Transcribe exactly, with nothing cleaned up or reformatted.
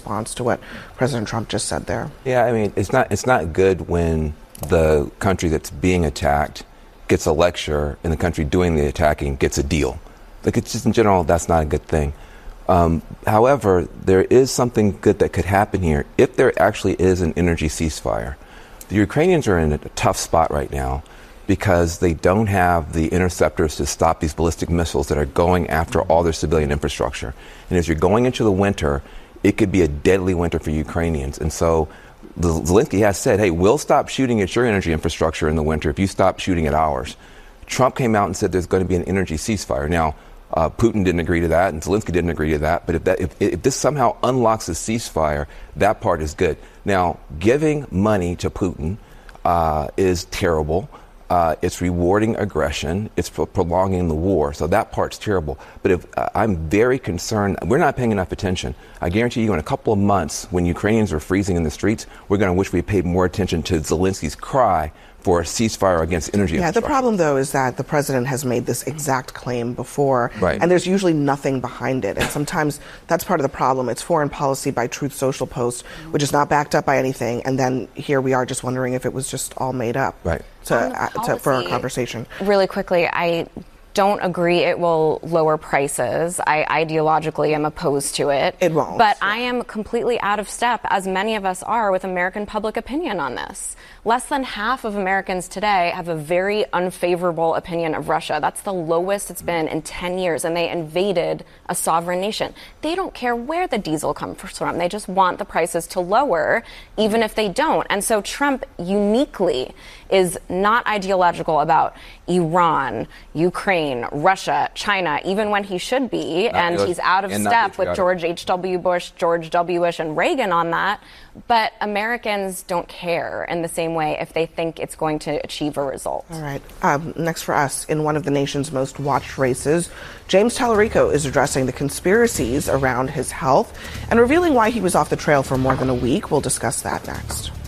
response to what President Trump just said there? Yeah, I mean, it's not it's not good when the country that's being attacked gets a lecture and the country doing the attacking gets a deal. Like, it's just in general, that's not a good thing. Um, however, there is something good that could happen here if there actually is an energy ceasefire. The Ukrainians are in a tough spot right now because they don't have the interceptors to stop these ballistic missiles that are going after all their civilian infrastructure. And as you're going into the winter, it could be a deadly winter for Ukrainians. And so Zelensky has said, hey, we'll stop shooting at your energy infrastructure in the winter if you stop shooting at ours. Trump came out and said there's going to be an energy ceasefire. Now, uh, Putin didn't agree to that, and Zelensky didn't agree to that. But if, that, if, if this somehow unlocks a ceasefire, that part is good. Now, giving money to Putin uh, is terrible. Uh, it's rewarding aggression. It's pro- prolonging the war. So that part's terrible. But if uh, I'm very concerned, we're not paying enough attention. I guarantee you in a couple of months, when Ukrainians are freezing in the streets, we're going to wish we paid more attention to Zelensky's cry for a ceasefire against energy Yeah, infrastructure. the problem, though, is that the president has made this exact claim before, right. and there's usually nothing behind it. And sometimes that's part of the problem. It's foreign policy by Truth Social post, which is not backed up by anything, and then here we are just wondering if it was just all made up right. to, uh, to, for our conversation. Really quickly, I don't agree it will lower prices. I ideologically am opposed to it. It won't. But I am completely out of step, as many of us are, with American public opinion on this. Less than half of Americans today have a very unfavorable opinion of Russia. That's the lowest it's been in ten years, and they invaded a sovereign nation. They don't care where the diesel comes from. They just want the prices to lower, even if they don't. And so Trump uniquely is not ideological about Iran, Ukraine, Russia, China, even when he should be, Not and really, he's out of and not step with patriotic. George H W. Bush, George W. Bush, and Reagan on that. But Americans don't care in the same way if they think it's going to achieve a result. All right. Um, next for us, in one of the nation's most watched races, James Tallarico is addressing the conspiracies around his health and revealing why he was off the trail for more than a week. We'll discuss that next.